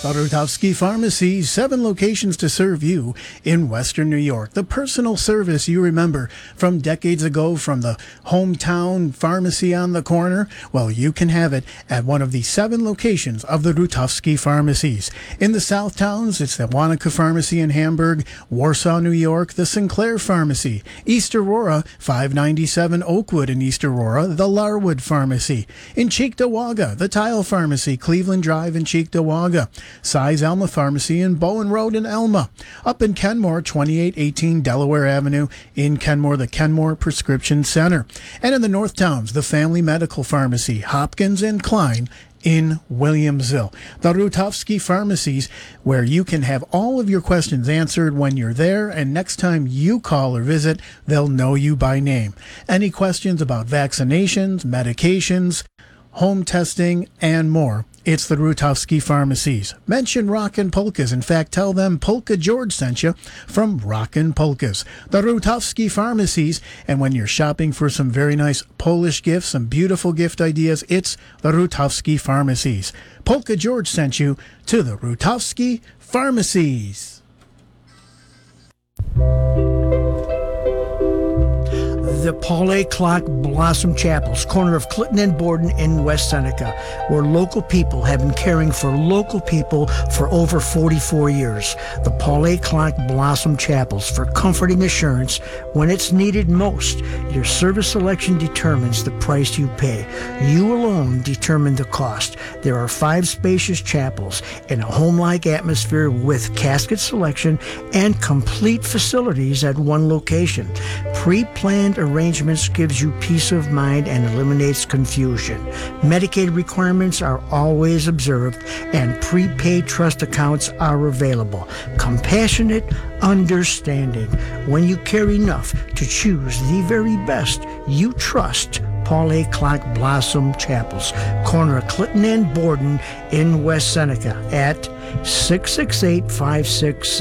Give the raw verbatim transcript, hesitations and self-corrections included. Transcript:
The Rutowski Pharmacy, seven locations to serve you in Western New York. The personal service you remember from decades ago from the hometown pharmacy on the corner, well, you can have it at one of the seven locations of the Rutowski Pharmacies. In the South Towns, it's the Wanaka Pharmacy in Hamburg, Warsaw, New York, the Sinclair Pharmacy, East Aurora, five ninety-seven Oakwood in East Aurora, the Larwood Pharmacy. In Cheektowaga, the Tile Pharmacy, Cleveland Drive in Cheektowaga. Size Elma Pharmacy in Bowen Road in Elma. Up in Kenmore, twenty-eight eighteen Delaware Avenue in Kenmore, the Kenmore Prescription Center. And in the North Towns, the Family Medical Pharmacy, Hopkins and Klein in Williamsville. The Rutowski Pharmacies, where you can have all of your questions answered when you're there, and next time you call or visit, they'll know you by name. Any questions about vaccinations, medications, home testing, and more, it's the Rutowski Pharmacies. Mention Rockin' Polkas. In fact, tell them Polka George sent you from Rockin' Polkas. The Rutowski Pharmacies. And when you're shopping for some very nice Polish gifts, some beautiful gift ideas, it's the Rutowski Pharmacies. Polka George sent you to the Rutowski Pharmacies. The Paul A. Clark Blossom Chapels, corner of Clinton and Borden in West Seneca, where local people have been caring for local people for over forty-four years. The Paul A. Clark Blossom Chapels, for comforting assurance when it's needed most. Your service selection determines the price you pay. You alone determine the cost. There are five spacious chapels in a home-like atmosphere with casket selection and complete facilities at one location. Pre-planned arrangements gives you peace of mind and eliminates confusion. Medicaid requirements are always observed and prepaid trust accounts are available. Compassionate understanding. When you care enough to choose the very best, you trust Paul A. Clark Blossom Chapels, corner of Clinton and Borden in West Seneca at six six eight, five six